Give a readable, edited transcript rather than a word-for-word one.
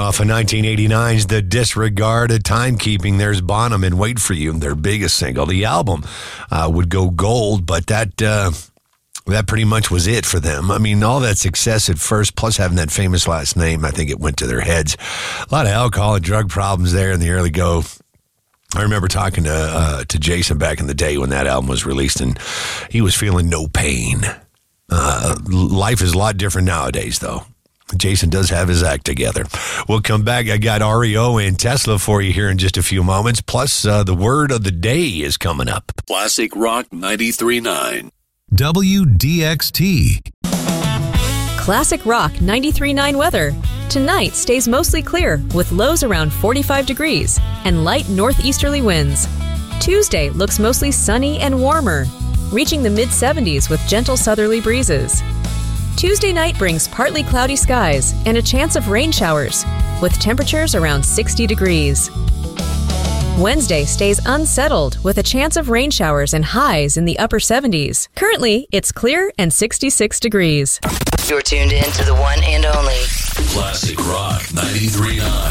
Off of 1989's The Disregard of Timekeeping, there's Bonham and Wait For You, their biggest single. The album would go gold, but that pretty much was it for them. I mean, all that success at first, plus having that famous last name, I think it went to their heads. A lot of alcohol and drug problems there in the early go. I remember talking to Jason back in the day when that album was released, and he was feeling no pain. Life is a lot different nowadays, though. Jason does have his act together. We'll come back. I got REO and Tesla for you here in just a few moments. Plus, the word of the day is coming up. Classic Rock 93.9. WDXT. Classic Rock 93.9 weather. Tonight stays mostly clear with lows around 45 degrees and light northeasterly winds. Tuesday looks mostly sunny and warmer, reaching the mid-70s with gentle southerly breezes. Tuesday night brings partly cloudy skies and a chance of rain showers, with temperatures around 60 degrees. Wednesday stays unsettled with a chance of rain showers and highs in the upper 70s. Currently, it's clear and 66 degrees. You're tuned in to the one and only Classic Rock 93.9.